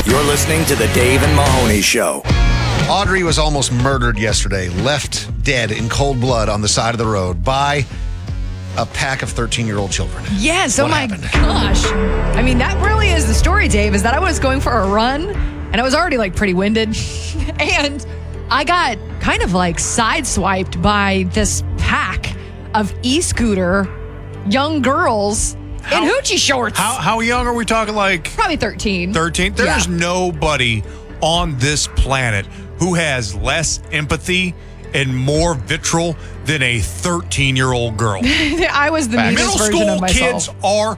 You're listening to the Dave and Mahoney Show. Audrey was almost murdered yesterday, left dead in cold blood on the side of the road by a pack of 13-year-old children. Yes, What oh my happened? gosh. I mean, that really is the story, Dave, is that I was going for a run and I was already pretty winded. And I got kind of sideswiped by this pack of e-scooter young girls in hoochie shorts. How young are we talking? Probably 13. 13? There's nobody on this planet who has less empathy and more vitriol than a 13-year-old girl. I was the meanest Middle version of school myself. kids are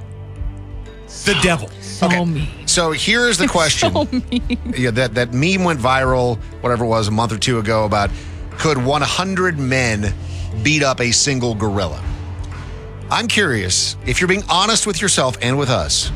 the devil. So mean. So here's the question. So mean. Yeah, that meme went viral, whatever it was, a month or two ago about could 100 men beat up a single gorilla? I'm curious, if you're being honest with yourself and with us,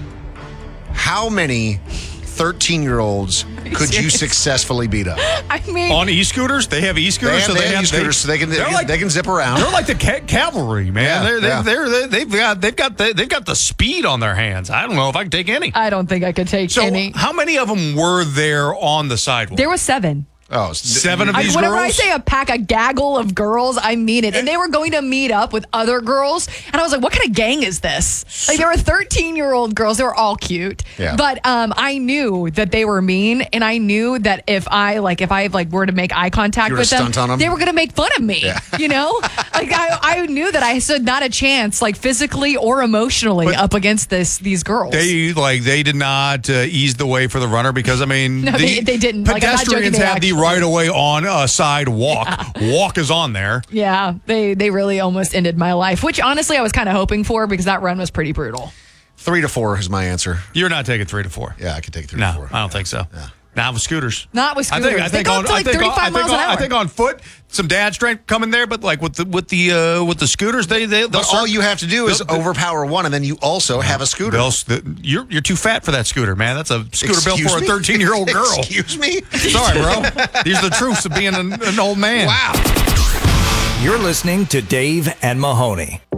how many 13-year-olds could you successfully beat up? I mean, On e-scooters? They have e-scooters? They have e-scooters, so they can zip around. They're like the cavalry, man. Yeah, They've got the speed on their hands. I don't know if I can take any. I don't think I could take So any. how many of them were there on the sidewalk? There was 7. Oh, 7 of these Whenever girls? I say a gaggle of girls, I mean it. And they were going to meet up with other girls. And I was like, what kind of gang is this? There were 13-year-old girls. They were all cute. Yeah. But I knew that they were mean. And I knew that if I were to make eye contact You were with to them, stunt on them? they were going to make fun of me. Yeah. You know? I knew that I stood not a chance, physically or emotionally, up against these girls. They did not ease the way for the runner because, No, they didn't. I'm not joking, Pedestrians they have the actually- right of way on a sidewalk. Walk is on there. Yeah, they really almost ended my life, which honestly I was kind of hoping for because that run was pretty brutal. 3 to 4 is my answer. You're not taking 3 to 4. Yeah, I could take 3 to No, 4. I don't think so. Yeah. Not with scooters. Not with scooters. They go up to 35 miles an hour. I think on foot, some dad strength coming there, but with the scooters, they'll But all you have to do is overpower one, and then you also have a scooter. You're too fat for that scooter, man. That's a scooter built Excuse for a me? 13-year-old girl. Excuse me? Sorry, bro. These are the truths of being an old man. Wow. You're listening to Dave and Mahoney.